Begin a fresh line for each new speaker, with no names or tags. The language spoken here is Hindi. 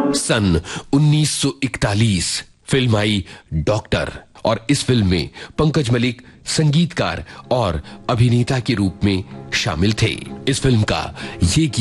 सन 1941 फिल्म आई डॉक्टर, और इस फिल्म में पंकज मलिक संगीतकार और अभिनेता के रूप में शामिल थे। इस फिल्म का ये